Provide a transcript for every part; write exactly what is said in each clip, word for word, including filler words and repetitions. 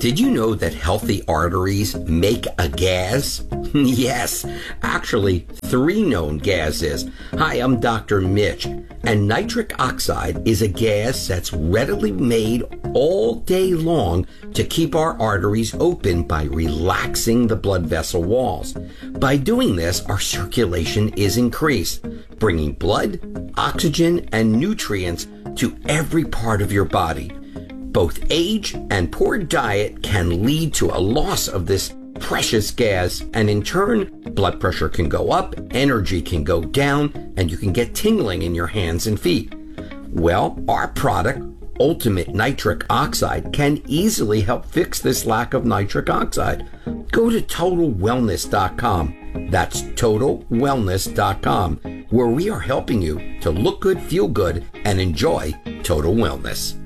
Did you know that healthy arteries make a gas? Yes, actually, three known gases. Hi, I'm Doctor Mitch, and nitric oxide is a gas that's readily made all day long to keep our arteries open by relaxing the blood vessel walls. By doing this, our circulation is increased, bringing blood, oxygen, and nutrients to every part of your body. Both age and poor diet can lead to a loss of this precious gas, and in turn, blood pressure can go up, energy can go down, and you can get tingling in your hands and feet. Well, our product, Ultimate Nitric Oxide, can easily help fix this lack of nitric oxide. Go to total wellness dot com. That's total wellness dot com, where we are helping you to look good, feel good, and enjoy total wellness.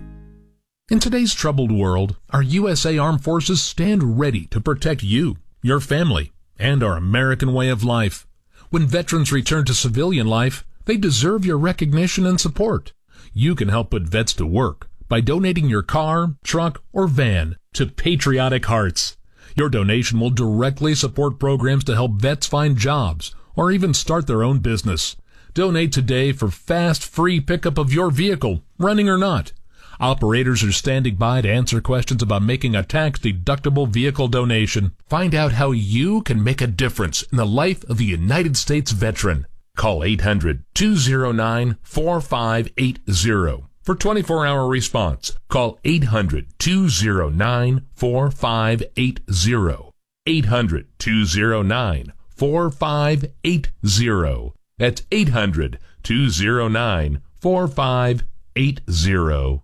In today's troubled world, our U S A Armed Forces stand ready to protect you, your family, and our American way of life. When veterans return to civilian life, they deserve your recognition and support. You can help put vets to work by donating your car, truck, or van to Patriotic Hearts. Your donation will directly support programs to help vets find jobs or even start their own business. Donate today for fast, free pickup of your vehicle, running or not. Operators are standing by to answer questions about making a tax-deductible vehicle donation. Find out how you can make a difference in the life of a United States veteran. Call eight hundred, two oh nine, four five eight oh for twenty-four hour response. Call eight hundred, two oh nine, four five eight oh. eight hundred, two oh nine, four five eight oh. That's eight hundred, two oh nine, four five eight oh.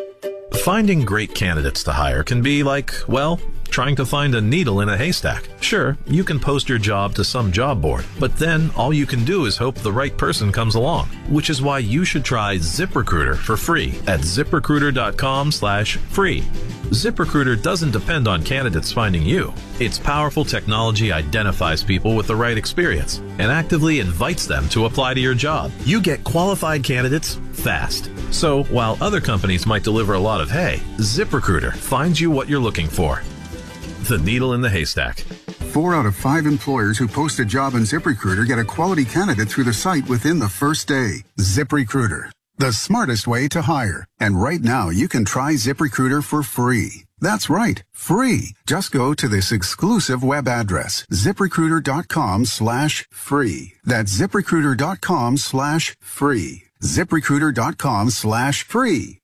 Finding great candidates to hire can be like, well, trying to find a needle in a haystack. Sure, you can post your job to some job board, but then all you can do is hope the right person comes along, which is why you should try ZipRecruiter for free at ZipRecruiter.com slash free. ZipRecruiter doesn't depend on candidates finding you. Its powerful technology identifies people with the right experience and actively invites them to apply to your job. You get qualified candidates fast. So while other companies might deliver a lot of hay, ZipRecruiter finds you what you're looking for. The needle in the haystack. Four out of five employers who post a job on ZipRecruiter get a quality candidate through the site within the first day. ZipRecruiter, the smartest way to hire. And right now, you can try ZipRecruiter for free. That's right, free. Just go to this exclusive web address, ZipRecruiter.com slash free. That's ZipRecruiter.com slash free. ZipRecruiter.com slash free.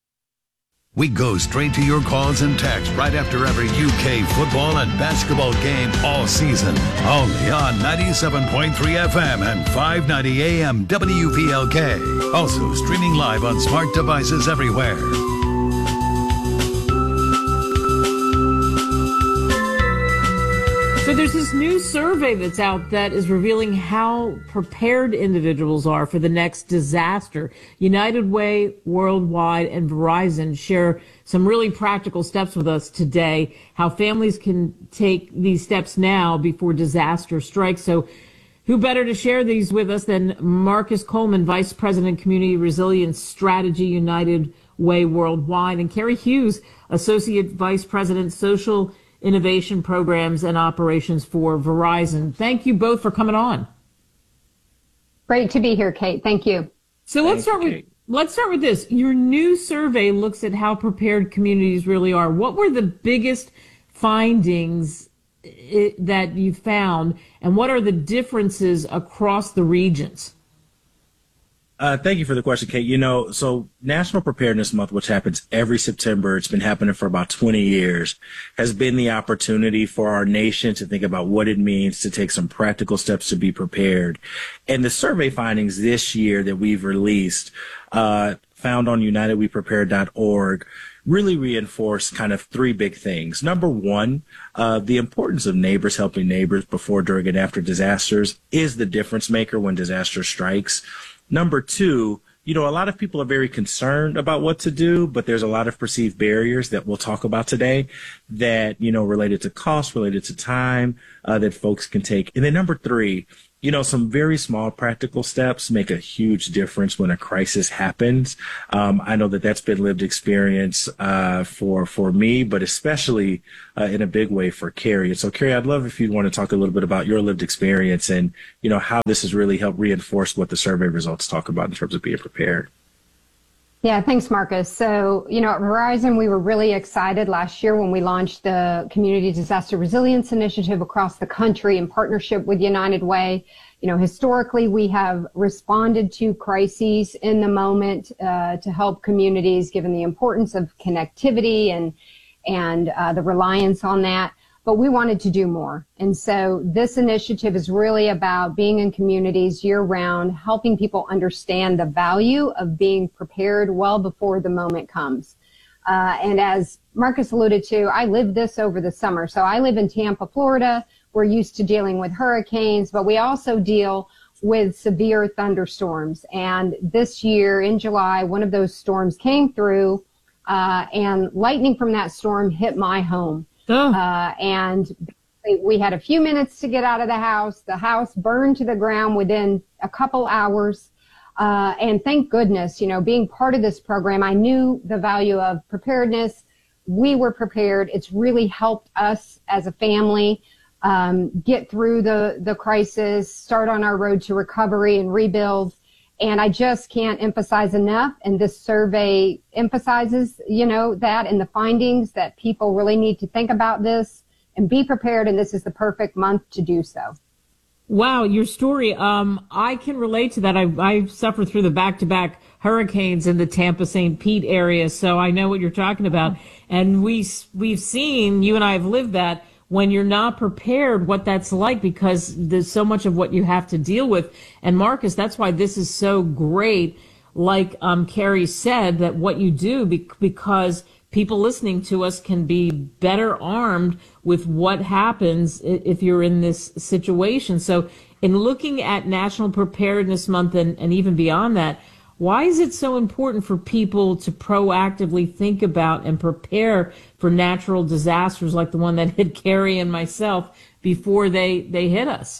We go straight to your calls and texts right after every U K football and basketball game all season. Only on ninety-seven point three F M and five ninety A M W V L K. Also streaming live on smart devices everywhere. So there's this new survey that's out that is revealing how prepared individuals are for the next disaster. United Way, Worldwide, and Verizon share some really practical steps with us today, how families can take these steps now before disaster strikes. So who better to share these with us than Marcus Coleman, Vice President, Community Resilience Strategy, United Way Worldwide, and Carrie Hughes, Associate Vice President, Social Innovation Programs and Operations for Verizon. Thank you both for coming on. Great to be here, Kate. Thank you. So let's start with let's start with this. Your new survey looks at how prepared communities really are. What were the biggest findings that you found, and what are the differences across the regions? Uh, thank you for the question, Kate. You know, so National Preparedness Month, which happens every September, it's been happening for about twenty years, has been the opportunity for our nation to think about what it means to take some practical steps to be prepared. And the survey findings this year that we've released, uh, found on united we prepare dot org, really reinforce kind of three big things. Number one, uh, the importance of neighbors helping neighbors before, during, and after disasters is the difference maker when disaster strikes. Number two, you know, a lot of people are very concerned about what to do, but there's a lot of perceived barriers that we'll talk about today that, you know, related to cost, related to time, uh, that folks can take. And then number three, You know, some very small practical steps make a huge difference when a crisis happens. Um, I know that that's been lived experience uh, for for me, but especially uh, in a big way for Carrie. And so, Carrie, I'd love if you'd want to talk a little bit about your lived experience and, you know, how this has really helped reinforce what the survey results talk about in terms of being prepared. Yeah, thanks, Marcus. So, you know, at Verizon, we were really excited last year when we launched the Community Disaster Resilience Initiative across the country in partnership with United Way. You know, historically, we have responded to crises in the moment uh, to help communities, given the importance of connectivity and and uh, the reliance on that. But we wanted to do more. And so this initiative is really about being in communities year round, helping people understand the value of being prepared well before the moment comes. Uh, and as Marcus alluded to, I lived this over the summer. So I live in Tampa, Florida. We're used to dealing with hurricanes, but we also deal with severe thunderstorms. And this year in July, one of those storms came through, uh, and lightning from that storm hit my home. Oh. Uh, and we had a few minutes to get out of the house. The house burned to the ground within a couple hours. Uh, and thank goodness, you know, being part of this program, I knew the value of preparedness. We were prepared. It's really helped us as a family um, get through the, the crisis, start on our road to recovery and rebuild. And I just can't emphasize enough, and this survey emphasizes, you know, that and the findings that people really need to think about this and be prepared, and this is the perfect month to do so. Wow, your story, um, I can relate to that. I, I suffered through the back-to-back hurricanes in the Tampa Saint Pete area, so I know what you're talking about. And we, we've seen, you and I have lived that, when you're not prepared, what that's like, because there's so much of what you have to deal with. And Marcus, that's why this is so great. Like um, Carrie said, that what you do, be- because people listening to us can be better armed with what happens if you're in this situation. So in looking at National Preparedness Month and, and even beyond that, why is it so important for people to proactively think about and prepare for natural disasters like the one that hit Carrie and myself before they, they hit us?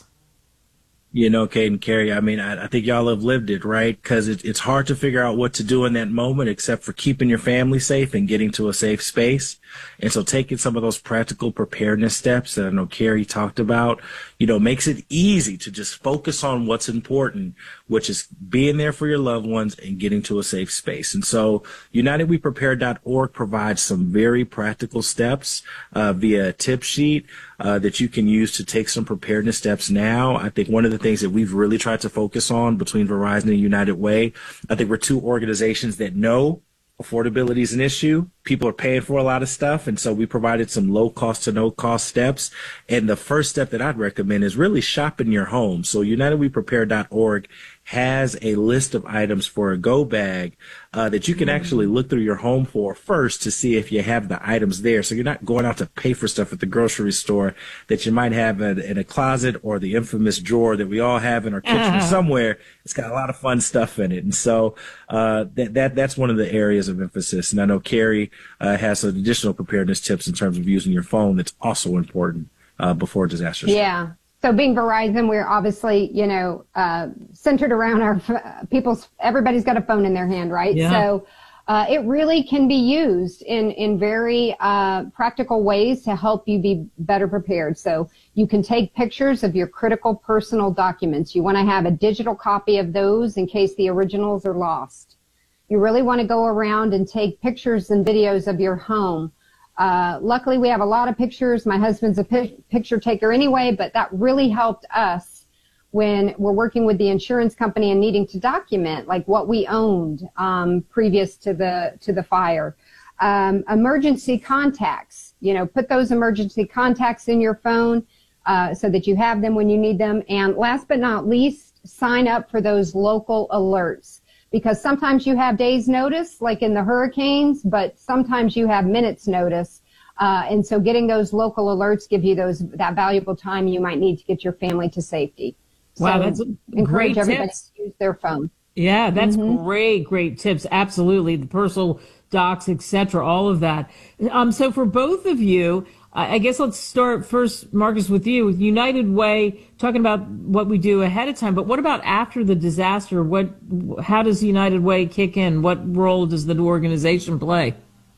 You know, Kate and Carrie, I mean, I, I think y'all have lived it, right? Because it, it's hard to figure out what to do in that moment except for keeping your family safe and getting to a safe space. And so taking some of those practical preparedness steps that I know Carrie talked about, you know, makes it easy to just focus on what's important, which is being there for your loved ones and getting to a safe space. And so United We Prepare dot org provides some very practical steps uh, via a tip sheet uh, that you can use to take some preparedness steps now. I think one of the things that we've really tried to focus on between Verizon and United Way, I think we're two organizations that know affordability is an issue. People are paying for a lot of stuff. And so we provided some low cost to no cost steps. And the first step that I'd recommend is really shop in your home. So United We Prepare dot org has a list of items for a go bag uh, that you can actually look through your home for first to see if you have the items there. So you're not going out to pay for stuff at the grocery store that you might have in, in a closet or the infamous drawer that we all have in our kitchen uh-huh. somewhere. It's got a lot of fun stuff in it. And so uh, that, that that's one of the areas of emphasis. And I know Carrie uh, has some additional preparedness tips in terms of using your phone that's also important uh, before disasters. Yeah. So being Verizon, we're obviously, you know, uh, centered around our f- people's, everybody's got a phone in their hand, right? Yeah. So uh, it really can be used in, in very uh, practical ways to help you be better prepared. So you can take pictures of your critical personal documents. You want to have a digital copy of those in case the originals are lost. You really want to go around and take pictures and videos of your home. Uh, luckily, we have a lot of pictures. My husband's a pi- picture taker anyway, but that really helped us when we're working with the insurance company and needing to document like what we owned um, previous to the to the fire. Um, emergency contacts, you know, put those emergency contacts in your phone uh, so that you have them when you need them. And last but not least, sign up for those local alerts. Because sometimes you have days notice, like in the hurricanes, but sometimes you have minutes notice. Uh, and so getting those local alerts give you those that valuable time you might need to get your family to safety. Wow, so that's encourage great everybody tips. to use their phone. Yeah, that's Mm-hmm. great, great tips. Absolutely. The personal docs, et cetera, all of that. Um, so for both of you, I, I guess let's start first, Marcus, with you. With United Way, talking about what we do ahead of time, but what about after the disaster? What, how does United Way kick in? What role does the organization play?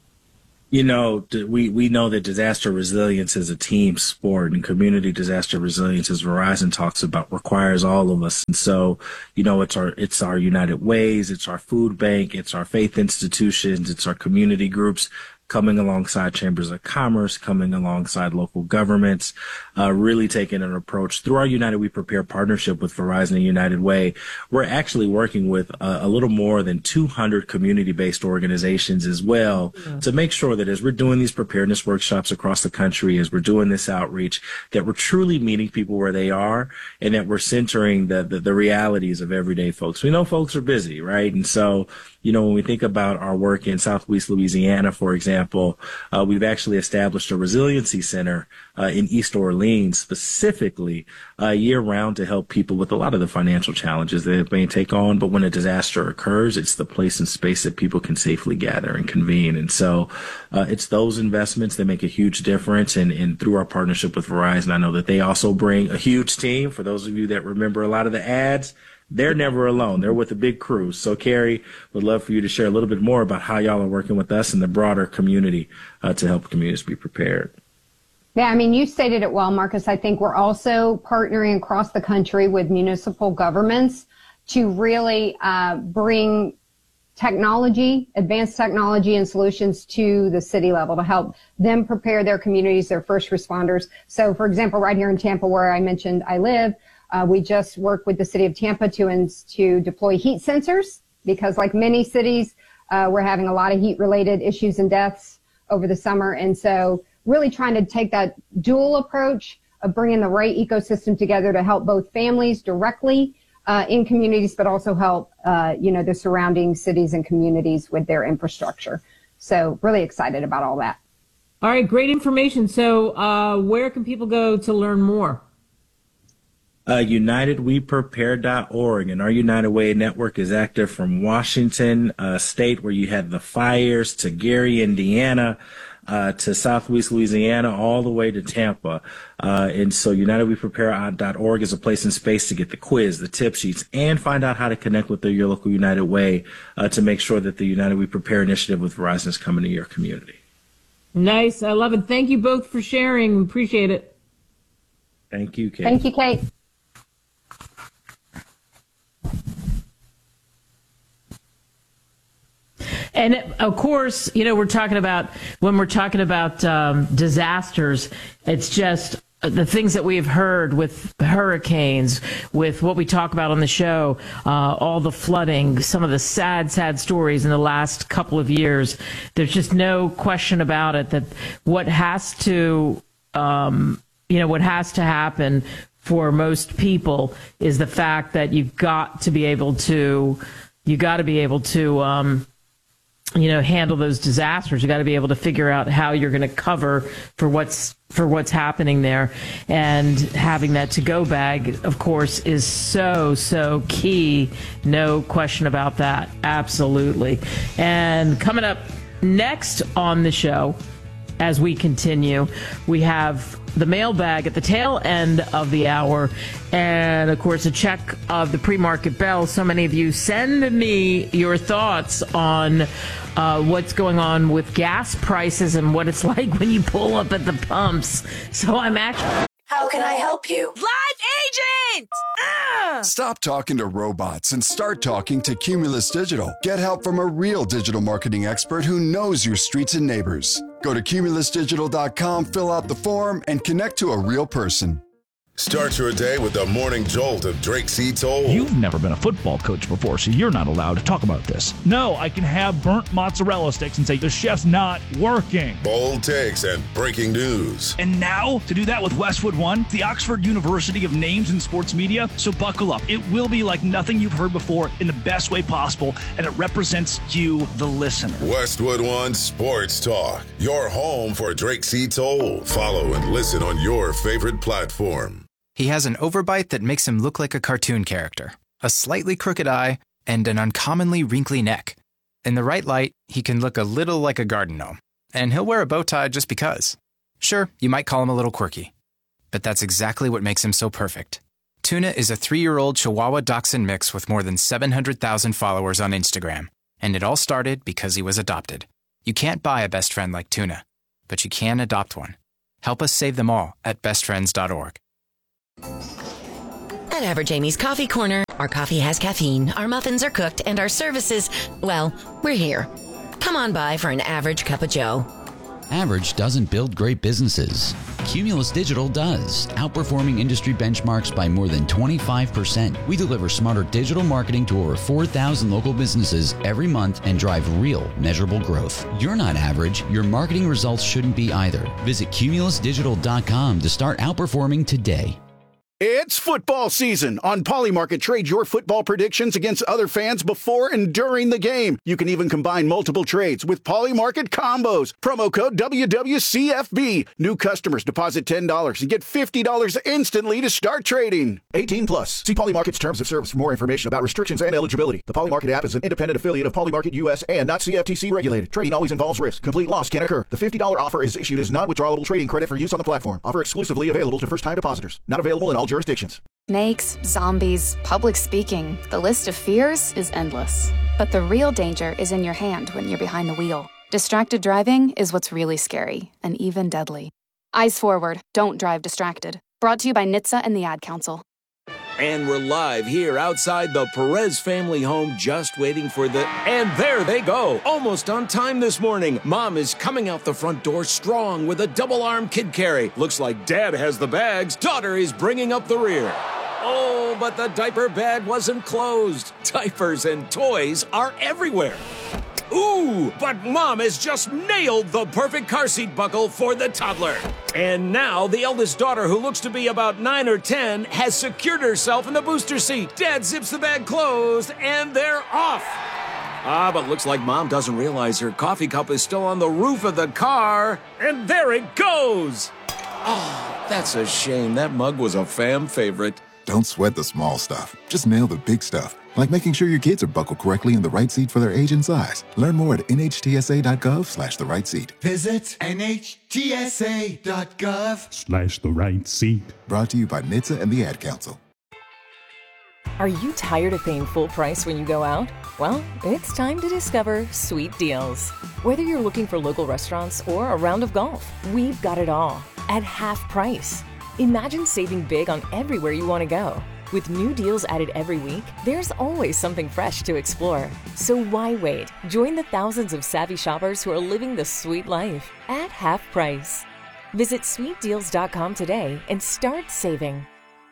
You know, we, we know that disaster resilience is a team sport, and community disaster resilience, as Verizon talks about, requires all of us. And so, you know, it's our, it's our United Ways, it's our food bank, it's our faith institutions, it's our community groups coming alongside chambers of commerce, coming alongside local governments, uh, really taking an approach through our United We Prepare partnership with Verizon and United Way. We're actually working with uh, a little more than two hundred community-based organizations as well, yeah, to make sure that as we're doing these preparedness workshops across the country, as we're doing this outreach, that we're truly meeting people where they are, and that we're centering the, the, the realities of everyday folks. We know folks are busy, right? And so, you know, when we think about our work in Southwest Louisiana, for example, uh, we've actually established a resiliency center uh, in East Orleans specifically uh, year-round to help people with a lot of the financial challenges that they may take on. But when a disaster occurs, it's the place and space that people can safely gather and convene. And so uh, it's those investments that make a huge difference. And, and through our partnership with Verizon, I know that they also bring a huge team. For those of you that remember a lot of the ads, they're never alone. They're with a big crew. So, Carrie, would love for you to share a little bit more about how y'all are working with us and the broader community uh, to help communities be prepared. Yeah, I mean, you stated it well, Marcus. I think we're also partnering across the country with municipal governments to really uh, bring technology, advanced technology and solutions to the city level to help them prepare their communities, their first responders. So, for example, right here in Tampa, where I mentioned I live, Uh, we just worked with the city of Tampa to, to deploy heat sensors because, like many cities, uh, we're having a lot of heat-related issues and deaths over the summer. And so really trying to take that dual approach of bringing the right ecosystem together to help both families directly uh, in communities, but also help, uh, you know, the surrounding cities and communities with their infrastructure. So really excited about all that. All right, great information. So uh, where can people go to learn more? Uh, United We Prepare dot org, and our United Way network is active from Washington uh, State, where you had the fires, to Gary, Indiana, uh, to Southwest Louisiana, all the way to Tampa. Uh, and so United We Prepare dot org is a place and space to get the quiz, the tip sheets, and find out how to connect with the, your local United Way uh, to make sure that the United We Prepare initiative with Verizon is coming to your community. Nice. I love it. Thank you both for sharing. Appreciate it. Thank you, Kate. Thank you, Kate. And of course, you know, we're talking about, when we're talking about um, disasters, it's just the things that we've heard with hurricanes, with what we talk about on the show, uh, all the flooding, some of the sad, sad stories in the last couple of years. There's just no question about it that what has to, um, you know, what has to happen for most people is the fact that you've got to be able to, you got to be able to, um, you know, handle those disasters. You got to be able to figure out how you're going to cover for what's for what's happening there, and having that to-go bag, of course, is so so key. No question about that. Absolutely. And coming up next on the show, as we continue, we have the mailbag at the tail end of the hour, and of course a check of the pre-market bell. So many of you send me your thoughts on uh, what's going on with gas prices and what it's like when you pull up at the pumps. So I'm actually... How can I help you? Live agent! Ah! Stop talking to robots and start talking to Cumulus Digital. Get help from a real digital marketing expert who knows your streets and neighbors. Go to cumulus digital dot com, fill out the form, and connect to a real person. Start your day with the morning jolt of Drake C. Toll. You've never been a football coach before, so you're not allowed to talk about this. No, I can have burnt mozzarella sticks and say the chef's not working. Bold takes and breaking news. And now, to do that with Westwood One, the Oxford University of Names in Sports Media. So buckle up. It will be like nothing you've heard before in the best way possible, and it represents you, the listener. Westwood One Sports Talk, your home for Drake C. Toll. Follow and listen on your favorite platform. He has an overbite that makes him look like a cartoon character, a slightly crooked eye, and an uncommonly wrinkly neck. In the right light, he can look a little like a garden gnome, and he'll wear a bow tie just because. Sure, you might call him a little quirky, but that's exactly what makes him so perfect. Tuna is a three-year-old Chihuahua Dachshund mix with more than seven hundred thousand followers on Instagram, and it all started because he was adopted. You can't buy a best friend like Tuna, but you can adopt one. Help us save them all at best friends dot org. At Average Amy's Coffee Corner, our coffee has caffeine, our muffins are cooked, and our services, well, we're here. Come on by for an average cup of joe. Average doesn't build great businesses. Cumulus Digital does, outperforming industry benchmarks by more than twenty-five percent. We deliver smarter digital marketing to over four thousand local businesses every month and drive real, measurable growth. You're not average. Your marketing results shouldn't be either. Visit cumulus digital dot com to start outperforming today. It's football season. On Polymarket, trade your football predictions against other fans before and during the game. You can even combine multiple trades with Polymarket combos. Promo code W W C F B. New customers deposit ten dollars and get fifty dollars instantly to start trading. eighteen plus. See Polymarket's terms of service for more information about restrictions and eligibility. The Polymarket app is an independent affiliate of Polymarket U S and not C F T C regulated. Trading always involves risk. Complete loss can occur. The fifty dollars offer is issued as non-withdrawable trading credit for use on the platform. Offer exclusively available to first-time depositors. Not available in all jurisdictions. Snakes, zombies, public speaking. The list of fears is endless. But the real danger is in your hand when you're behind the wheel. Distracted driving is what's really scary and even deadly. Eyes forward. Don't drive distracted. Brought to you by N H T S A and the Ad Council. And we're live here outside the Perez family home, just waiting for the... And there they go! Almost on time this morning. Mom is coming out the front door strong with a double-arm kid carry. Looks like Dad has the bags. Daughter is bringing up the rear. Oh, but the diaper bag wasn't closed. Diapers and toys are everywhere. Ooh, but Mom has just nailed the perfect car seat buckle for the toddler. And now the eldest daughter, who looks to be about nine or ten, has secured herself in the booster seat. Dad zips the bag closed, and they're off. Ah, but looks like Mom doesn't realize her coffee cup is still on the roof of the car. And there it goes. Oh, that's a shame. That mug was a fam favorite. Don't sweat the small stuff. Just nail the big stuff. Like making sure your kids are buckled correctly in the right seat for their age and size. Learn more at N H T S A dot gov slash the right seat. Visit N H T S A dot gov Slash the right seat. Brought to you by N H T S A and the Ad Council. Are you tired of paying full price when you go out? Well, it's time to discover Sweet Deals. Whether you're looking for local restaurants or a round of golf, we've got it all at half price. Imagine saving big on everywhere you want to go. With new deals added every week, there's always something fresh to explore. So why wait? Join the thousands of savvy shoppers who are living the sweet life at half price. Visit sweet deals dot com today and start saving.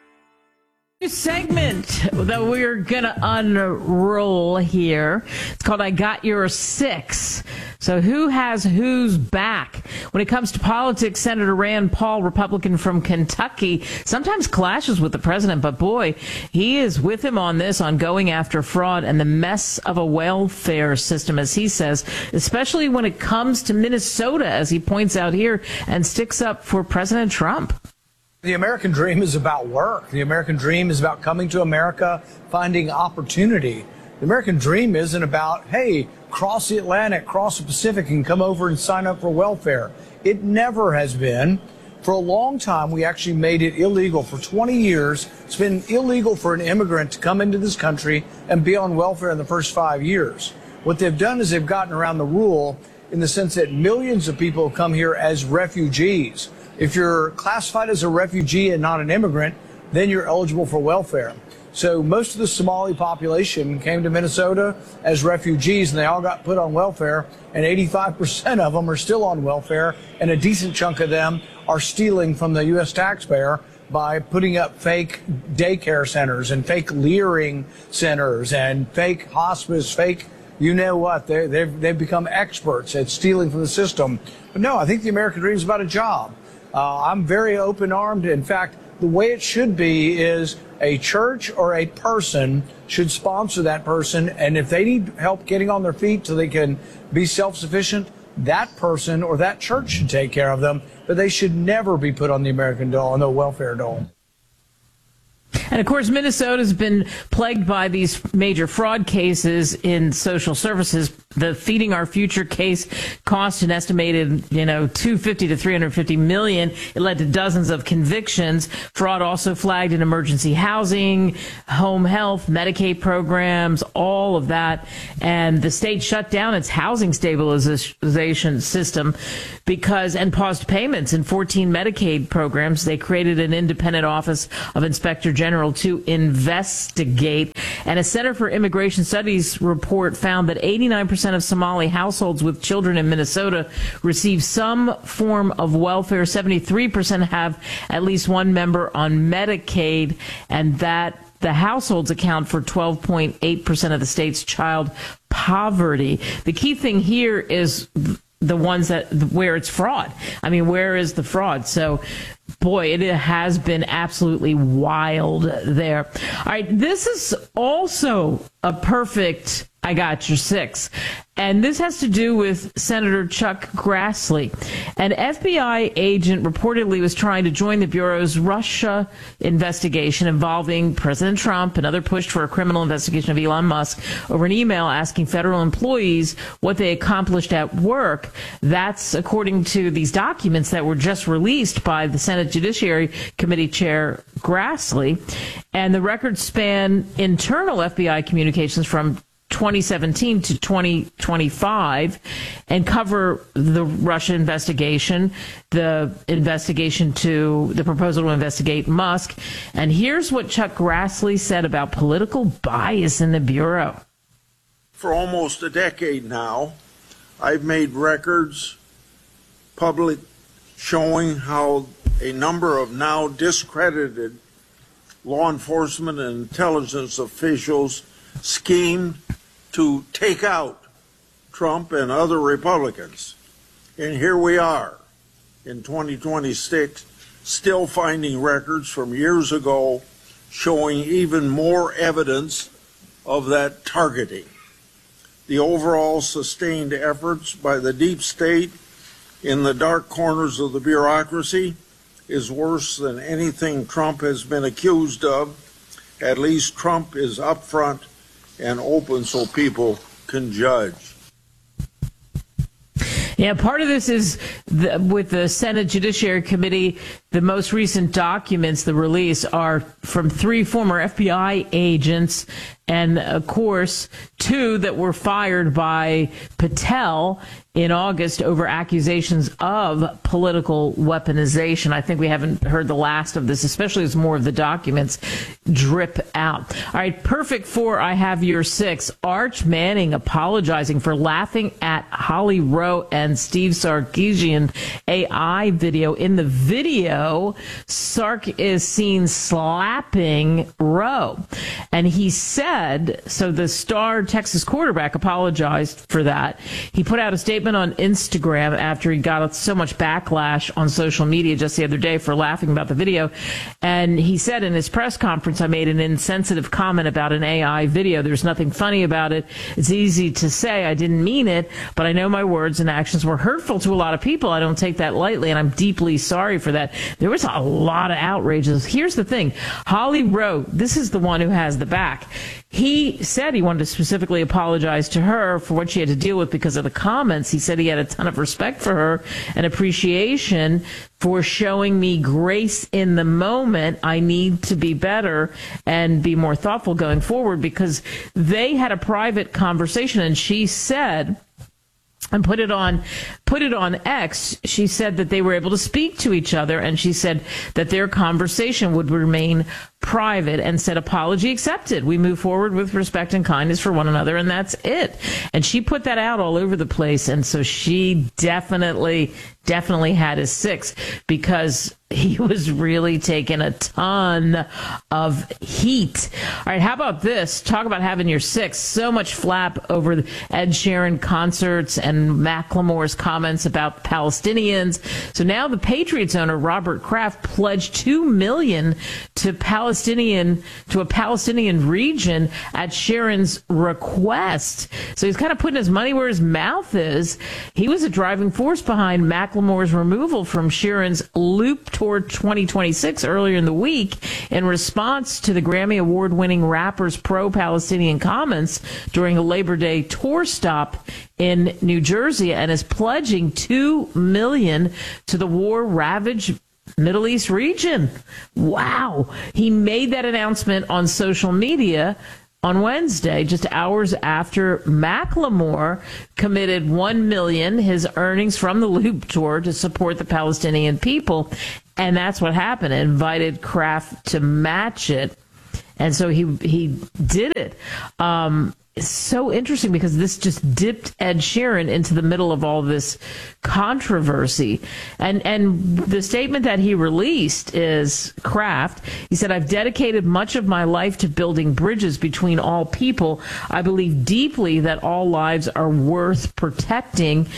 New segment that we're going to unroll here. It's called I Got Your Six. So who has who's back? When it comes to politics, Senator Rand Paul, Republican from Kentucky, sometimes clashes with the president, but boy, he is with him on this, on going after fraud and the mess of a welfare system, as he says, especially when it comes to Minnesota, as he points out here, and sticks up for President Trump. The American dream is about work. The American dream is about coming to America, finding opportunity. The American dream isn't about, hey, cross the Atlantic, cross the Pacific, and come over and sign up for welfare. It never has been. For a long time, we actually made it illegal. For twenty years, it's been illegal for an immigrant to come into this country and be on welfare in the first five years. What they've done is they've gotten around the rule in the sense that millions of people come here as refugees. If you're classified as a refugee and not an immigrant, then you're eligible for welfare. So most of the Somali population came to Minnesota as refugees, and they all got put on welfare, and eighty-five percent of them are still on welfare, and a decent chunk of them are stealing from the U S taxpayer by putting up fake daycare centers and fake leering centers and fake hospice, fake you know what, they, they've, they've become experts at stealing from the system. But no, I think the American dream is about a job. Uh, I'm very open-armed. In fact, the way it should be is a church or a person should sponsor that person, and if they need help getting on their feet so they can be self-sufficient, that person or that church should take care of them, but they should never be put on the American dole, on the welfare dole. And, of course, Minnesota's been plagued by these major fraud cases in social services, The Feeding Our Future case cost an estimated, you know, two hundred fifty to three hundred fifty million. It led to dozens of convictions. Fraud also flagged in emergency housing, home health, Medicaid programs, all of that. And the state shut down its housing stabilization system because, and paused payments in fourteen Medicaid programs. They created an independent office of Inspector General to investigate. And a Center for Immigration Studies report found that eighty-nine percent of Somali households with children in Minnesota receive some form of welfare. seventy-three percent have at least one member on Medicaid, and that the households account for twelve point eight percent of the state's child poverty. The key thing here is the ones that where it's fraud. I mean, where is the fraud? So, boy, it has been absolutely wild there. All right, this is also a perfect I got your six. And this has to do with Senator Chuck Grassley. An F B I agent reportedly was trying to join the Bureau's Russia investigation involving President Trump. Another push for a criminal investigation of Elon Musk over an email asking federal employees what they accomplished at work. That's according to these documents that were just released by the Senate Judiciary Committee Chair Grassley. And the records span internal F B I communications from twenty seventeen to twenty twenty-five and cover the Russia investigation, the investigation to the proposal to investigate Musk. And here's what Chuck Grassley said about political bias in the Bureau. For almost a decade now, I've made records public showing how a number of now discredited law enforcement and intelligence officials schemed to take out Trump and other Republicans. And here we are in twenty twenty-six, still finding records from years ago showing even more evidence of that targeting. The overall sustained efforts by the deep state in the dark corners of the bureaucracy is worse than anything Trump has been accused of. At least Trump is upfront and open so people can judge. Yeah, part of this is the, with the Senate Judiciary Committee, the most recent documents, the release, are from three former F B I agents and, of course, two that were fired by Patel in August over accusations of political weaponization. I think we haven't heard the last of this, especially as more of the documents drip out. All right, perfect for I have your six. Arch Manning apologizing for laughing at Holly Rowe and Steve Sarkisian A I video. In the video, Sark is seen slapping Rowe. And he said, so the star Texas quarterback apologized for that. He put out a statement on Instagram after he got so much backlash on social media just the other day for laughing about the video. And he said in his press conference, I made an insensitive comment about an A I video. There's nothing funny about it. It's easy to say I didn't mean it, but I know my words and actions were hurtful to a lot of people. I don't take that lightly, and I'm deeply sorry for that. There was a lot of outrages. Here's the thing. Holly Rowe, this is the one who has the back. He said he wanted to specifically apologize to her for what she had to deal with because of the comments. He said he had a ton of respect for her and appreciation for showing me grace in the moment. I need to be better and be more thoughtful going forward, because they had a private conversation, and she said, and put it on put it on X, she said that they were able to speak to each other, and she said that their conversation would remain private, and said apology accepted. We move forward with respect and kindness for one another, and that's it. And she put that out all over the place, and so she definitely, definitely had a six, because he was really taking a ton of heat. All right, how about this? Talk about having your six. So much flap over Ed Sheeran concerts and Macklemore's comments about Palestinians. So now the Patriots owner, Robert Kraft, pledged two million dollars to Palestinian Palestinian to a Palestinian region at Sharon's request. So he's kind of putting his money where his mouth is. He was a driving force behind Macklemore's removal from Sharon's Loop Tour twenty twenty-six earlier in the week in response to the Grammy Award-winning rapper's pro-Palestinian comments during a Labor Day tour stop in New Jersey, and is pledging two million dollars to the war-ravaged Middle East region. Wow. He made that announcement on social media on Wednesday, just hours after Macklemore committed one million dollars, his earnings from the Loop Tour, to support the Palestinian people. And that's what happened. It invited Kraft to match it. And so he he did it. Um, it's so interesting because this just dipped Ed Sheeran into the middle of all this controversy. And and the statement that he released is Kraft. He said, "I've dedicated much of my life to building bridges between all people. I believe deeply that all lives are worth protecting."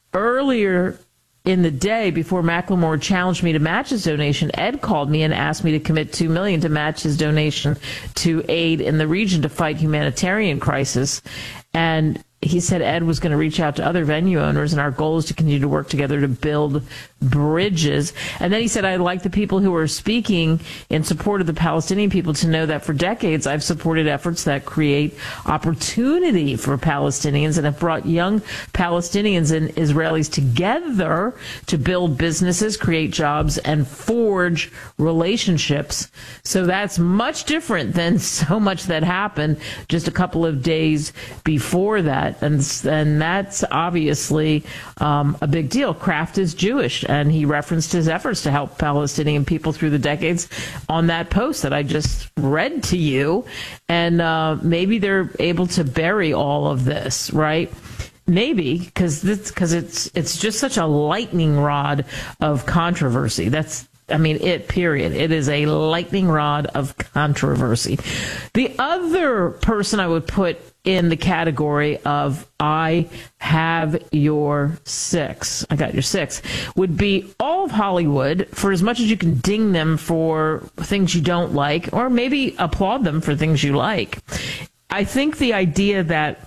Earlier in the day, before Macklemore challenged me to match his donation, Ed called me and asked me to commit two million dollars to match his donation to aid in the region to fight humanitarian crisis. And he said Ed was going to reach out to other venue owners, and our goal is to continue to work together to build bridges. And then he said, "I'd like the people who are speaking in support of the Palestinian people to know that for decades I've supported efforts that create opportunity for Palestinians and have brought young Palestinians and Israelis together to build businesses, create jobs, and forge relationships." So that's much different than so much that happened just a couple of days before that. And, and that's obviously um, a big deal. Kraft is Jewish, and he referenced his efforts to help Palestinian people through the decades on that post that I just read to you. And uh, maybe they're able to bury all of this, right? Maybe, because because it's it's just such a lightning rod of controversy. That's I mean, it, period. It is a lightning rod of controversy. The other person I would put in the category of I have your six, I got your six, would be all of Hollywood, for as much as you can ding them for things you don't like, or maybe applaud them for things you like. I think the idea that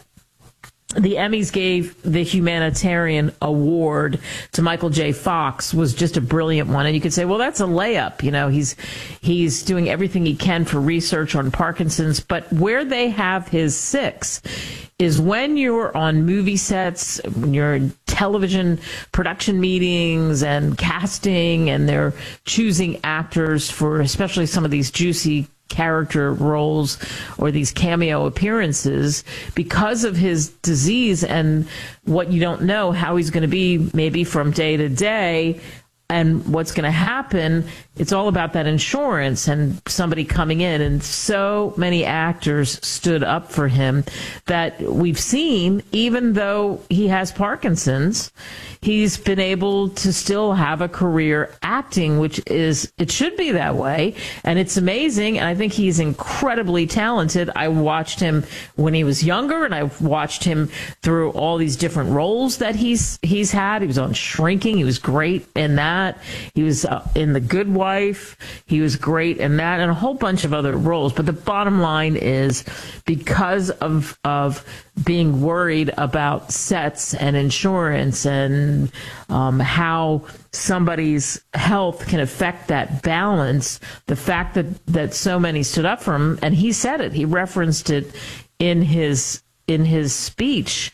the Emmys gave the humanitarian award to Michael J. Fox was just a brilliant one. And you could say, well, that's a layup. You know, he's he's doing everything he can for research on Parkinson's. But where they have his six is when you're on movie sets, when you're in television production meetings and casting, and they're choosing actors for especially some of these juicy character roles or these cameo appearances, because of his disease and what you don't know how he's going to be maybe from day to day and what's going to happen. It's all about that insurance and somebody coming in. And so many actors stood up for him that we've seen, even though he has Parkinson's, he's been able to still have a career acting, which is, it should be that way. And it's amazing. And I think he's incredibly talented. I watched him when he was younger, and I've watched him through all these different roles that he's, he's had. He was on Shrinking. He was great in that. He was uh, in The Good Wife. He was great in that, and a whole bunch of other roles. But the bottom line is, because of, of being worried about sets and insurance and um, how somebody's health can affect that balance, the fact that, that so many stood up for him, and he said it, he referenced it in his in his speech,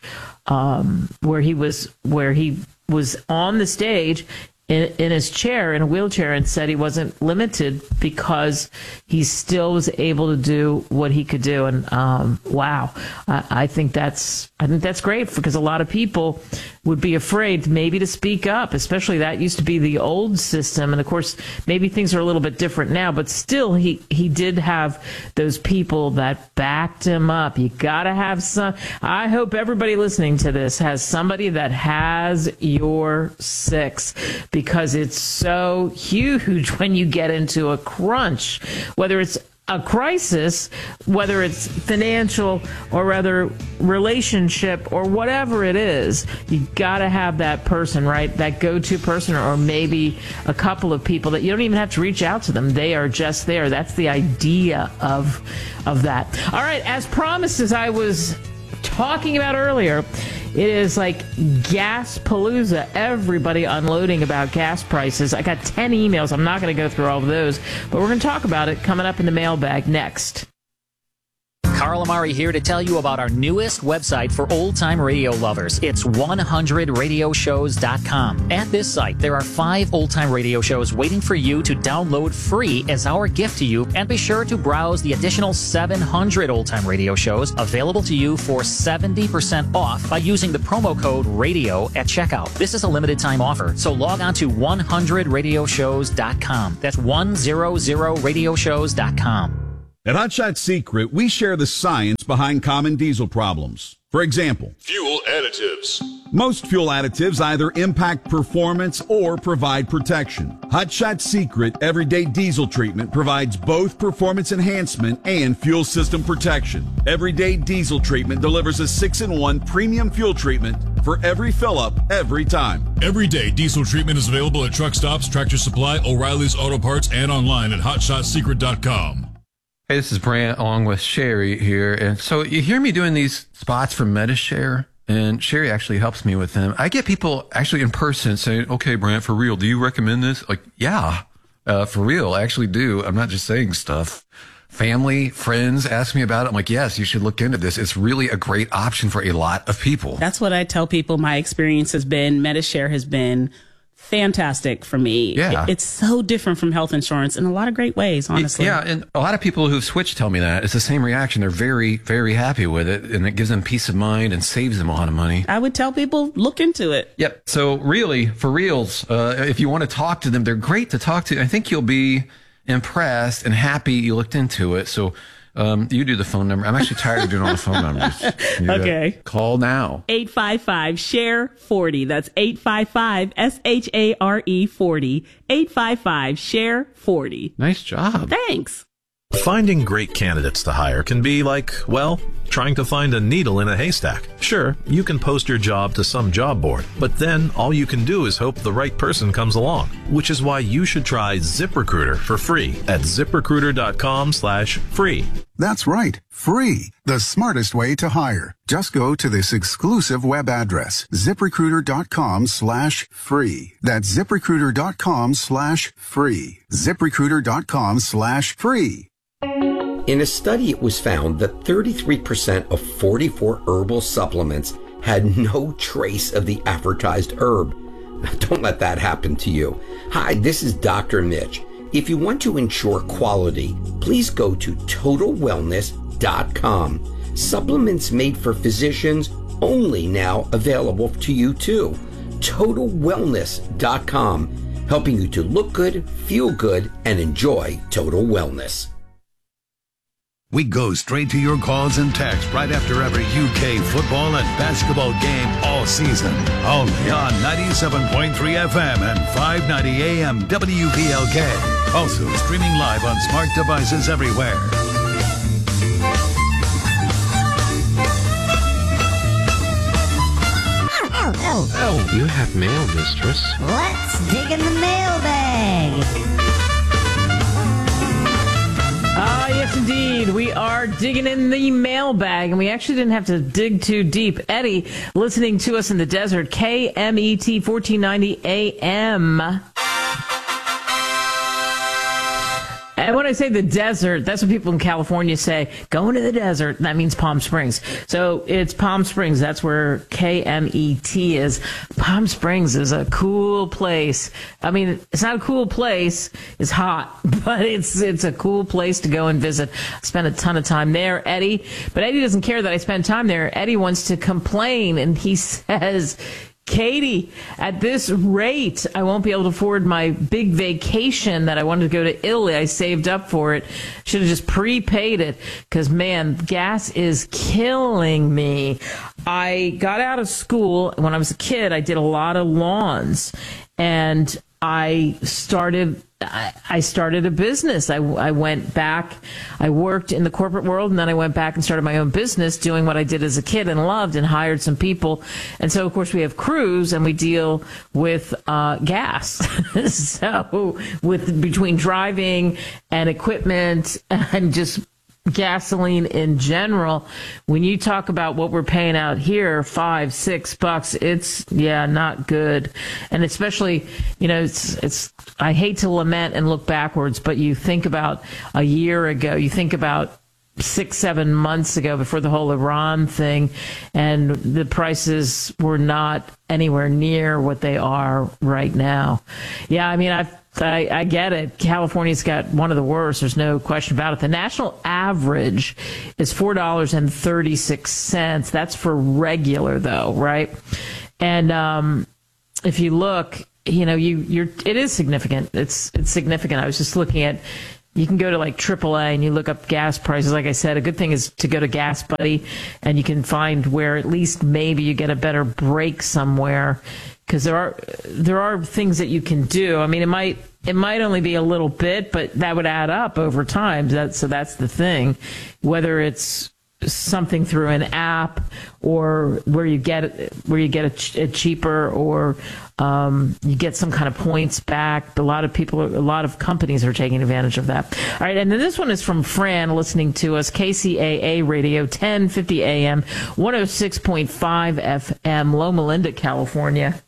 um, where he was where he was on the stage in, in his chair, in a wheelchair, and said he wasn't limited because he still was able to do what he could do. And um, wow, I, I think that's I think that's great, because a lot of people would be afraid maybe to speak up, especially that used to be the old system. And of course, maybe things are a little bit different now, but still he, he did have those people that backed him up. You got to have some. I hope everybody listening to this has somebody that has your six, because it's so huge when you get into a crunch, whether it's a crisis, whether it's financial or rather relationship or whatever it is, you got to have that person, right? That go-to person, or maybe a couple of people that you don't even have to reach out to them. They are just there. That's the idea of of that. All right, as promised, as I was talking about earlier, it is like gas palooza. Everybody unloading about gas prices. I got ten emails. I'm not going to go through all of those, but we're going to talk about it coming up in the mailbag next. Carl Amari here to tell you about our newest website for old-time radio lovers. It's one hundred radio shows dot com. At this site, there are five old-time radio shows waiting for you to download free as our gift to you, and be sure to browse the additional seven hundred old-time radio shows available to you for seventy percent off by using the promo code RADIO at checkout. This is a limited-time offer, so log on to one hundred radio shows dot com. That's one hundred radio shows dot com. At Hot Shot Secret, we share the science behind common diesel problems. For example, fuel additives. Most fuel additives either impact performance or provide protection. Hot Shot Secret Everyday Diesel Treatment provides both performance enhancement and fuel system protection. Everyday Diesel Treatment delivers a six in one premium fuel treatment for every fill-up, every time. Everyday Diesel Treatment is available at truck stops, Tractor Supply, O'Reilly's Auto Parts, and online at hot shot secret dot com. Hey, this is Brant along with Sherry here. And so you hear me doing these spots for MediShare, and Sherry actually helps me with them. I get people actually in person saying, okay, Brant, for real, do you recommend this? Like, yeah, uh, for real, I actually do. I'm not just saying stuff. Family, friends ask me about it. I'm like, yes, you should look into this. It's really a great option for a lot of people. That's what I tell people my experience has been. MediShare has been fantastic for me. Yeah. It's so different from health insurance in a lot of great ways, honestly. Yeah, and a lot of people who've switched tell me that. It's the same reaction. They're very, very happy with it, and it gives them peace of mind and saves them a lot of money. I would tell people, look into it. Yep. So really, for reals, uh, if you want to talk to them, they're great to talk to. I think you'll be impressed and happy you looked into it. So Um, you do the phone number. I'm actually tired of doing all the phone numbers. You Okay. Call now. eight five five, S H A R E, forty. That's eight five five, S H A R E, forty. eight five five, S H A R E, forty. Nice job. Thanks. Finding great candidates to hire can be like, well, trying to find a needle in a haystack. Sure, you can post your job to some job board, but then all you can do is hope the right person comes along, which is why you should try ZipRecruiter for free at ZipRecruiter.com slash free. That's right, free. The smartest way to hire. Just go to this exclusive web address, ZipRecruiter.com slash free. That's ZipRecruiter.com slash free. ZipRecruiter.com slash free. In a study, it was found that thirty-three percent of forty-four herbal supplements had no trace of the advertised herb. Don't let that happen to you. Hi, this is Doctor Mitch. If you want to ensure quality, please go to total wellness dot com. Supplements made for physicians only now available to you too. total wellness dot com, helping you to look good, feel good, and enjoy total wellness. We go straight to your calls and texts right after every U K football and basketball game all season. Only on ninety-seven point three F M and five ninety A M W P L K. Also streaming live on smart devices everywhere. Oh, oh. Oh, you have mail, mistress. Let's dig in the mailbag. Ah, yes, indeed. We are digging in the mailbag, and we actually didn't have to dig too deep. Eddie, listening to us in the desert, K M E T fourteen ninety A M. And when I say the desert, that's what people in California say. Going to the desert, that means Palm Springs. So it's Palm Springs. That's where K M E T is. Palm Springs is a cool place. I mean, it's not a cool place. It's hot, but it's it's a cool place to go and visit. I spent a ton of time there, Eddie. But Eddie doesn't care that I spend time there. Eddie wants to complain, and he says, Katie, at this rate, I won't be able to afford my big vacation that I wanted to go to Italy. I saved up for it. Should have just prepaid it because, man, gas is killing me. I got out of school. When I was a kid, I did a lot of lawns. And I started I, I started a business. I, I went back, I worked in the corporate world, and then I went back and started my own business doing what I did as a kid and loved, and hired some people. And so, of course, we have crews, and we deal with uh, gas. So with between driving and equipment and just gasoline in general, when you talk about what we're paying out here, five, six bucks, it's, yeah, not good. And especially, you know, it's, it's, I hate to lament and look backwards, but you think about a year ago, you think about six, seven months ago before the whole Iran thing, and the prices were not anywhere near what they are right now. Yeah, I mean, I've I, I get it. California's got one of the worst. There's no question about it. The national average is four dollars and thirty-six cents. That's for regular, though, right? And um, if you look, you know, you you're it is significant. It's it's significant. I was just looking at. You can go to like triple A and you look up gas prices. Like I said, a good thing is to go to Gas Buddy, and you can find where at least maybe you get a better break somewhere. Because there are there are things that you can do. I mean, it might it might only be a little bit, but that would add up over time. That, so that's the thing. Whether it's something through an app or where you get it, where you get it, it cheaper, or um, you get some kind of points back. A lot of people, a lot of companies are taking advantage of that. All right, and then this one is from Fran, listening to us, K C A A Radio, ten fifty A M, one oh six point five F M, Loma Linda, California.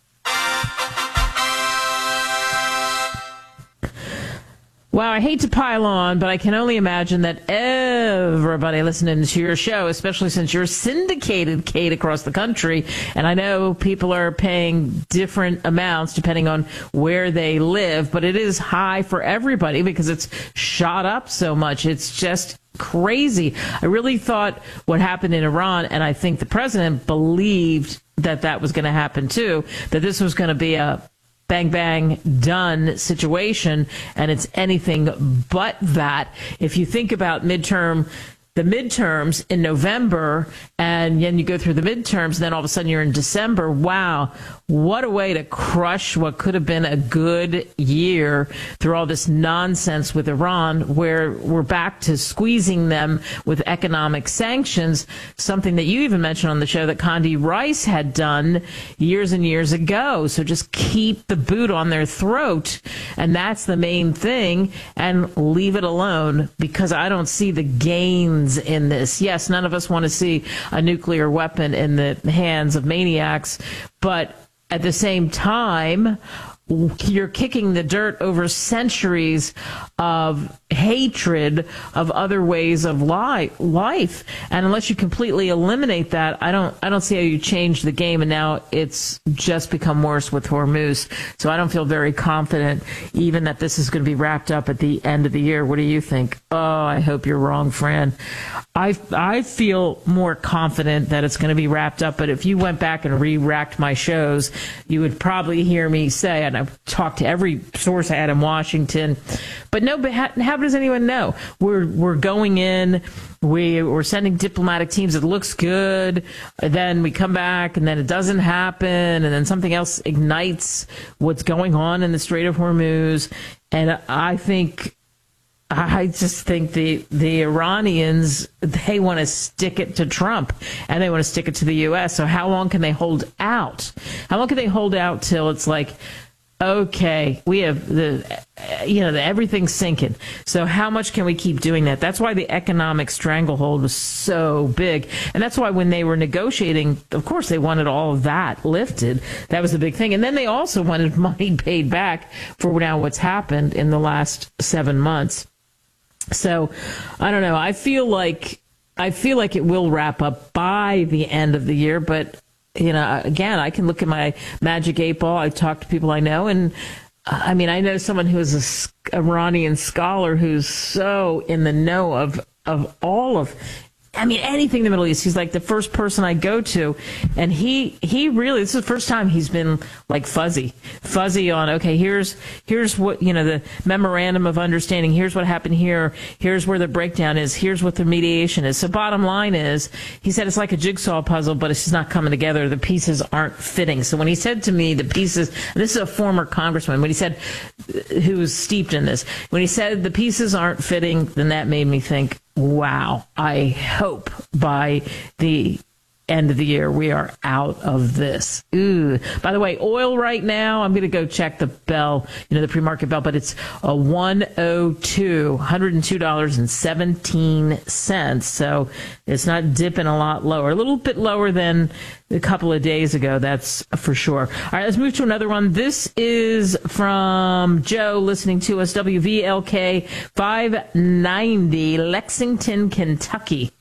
Wow, I hate to pile on, but I can only imagine that everybody listening to your show, especially since you're syndicated, Kate, across the country, and I know people are paying different amounts depending on where they live, but it is high for everybody because it's shot up so much. It's just crazy. I really thought what happened in Iran, and I think the president believed that that was going to happen too, that this was going to be a bang, bang, done situation, and it's anything but that. If you think about midterm, the midterms in November, and then you go through the midterms, and then all of a sudden you're in December, wow, what a way to crush what could have been a good year through all this nonsense with Iran, where we're back to squeezing them with economic sanctions, something that you even mentioned on the show that Condi Rice had done years and years ago. So just keep the boot on their throat, and that's the main thing, and leave it alone, because I don't see the gains in this. Yes, none of us want to see a nuclear weapon in the hands of maniacs, but at the same time, you're kicking the dirt over centuries of hatred of other ways of li- life. And unless you completely eliminate that, I don't I don't see how you change the game. And now it's just become worse with Hormuz. So I don't feel very confident even that this is going to be wrapped up at the end of the year. What do you think? Oh, I hope you're wrong, Fran. I, I feel more confident that it's going to be wrapped up. But if you went back and re-racked my shows, you would probably hear me say, and I've talked to every source I had in Washington, but no, but how, how does anyone know? We're we're going in, we, we're sending diplomatic teams, it looks good, then we come back and then it doesn't happen, and then something else ignites what's going on in the Strait of Hormuz. And I think, I just think the, the Iranians, they want to stick it to Trump, and they want to stick it to the U S. So how long can they hold out? How long can they hold out till it's like, okay, we have the, you know, the, everything's sinking. So how much can we keep doing that? That's why the economic stranglehold was so big. And that's why when they were negotiating, of course, they wanted all of that lifted. That was the big thing. And then they also wanted money paid back for now what's happened in the last seven months. So I don't know. I feel like, I feel like it will wrap up by the end of the year, but you know, again, I can look at my magic eight ball. I talk to people I know, and uh, I mean, I know someone who is a Iranian scholar who's so in the know of of all of I mean, anything in the Middle East. He's like the first person I go to. And he, he really, this is the first time he's been like fuzzy, fuzzy on, okay, here's, here's what, you know, the memorandum of understanding. Here's what happened here. Here's where the breakdown is. Here's what the mediation is. So bottom line is, he said it's like a jigsaw puzzle, but it's just not coming together. The pieces aren't fitting. So when he said to me, the pieces, and this is a former congressman, when he said, who was steeped in this, when he said the pieces aren't fitting, then that made me think, wow, I hope by the end of the year we are out of this. Ooh. By the way, oil right now, I'm going to go check the bell, you know, the pre-market bell, but it's a one oh two, one hundred two dollars and seventeen cents. So it's not dipping a lot lower, a little bit lower than a couple of days ago. That's for sure. All right, let's move to another one. This is from Joe listening to us, W V L K five ninety, Lexington, Kentucky.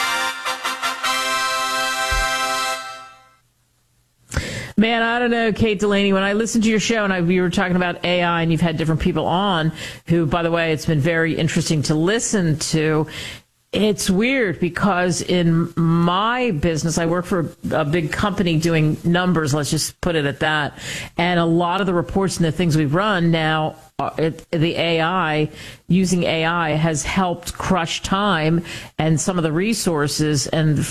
Man, I don't know, Kate Delaney, when I listened to your show and I, we were talking about A I and you've had different people on who, by the way, it's been very interesting to listen to. It's weird because in my business, I work for a big company doing numbers, let's just put it at that. And a lot of the reports and the things we run now, it, the A I, using A I has helped crush time and some of the resources. And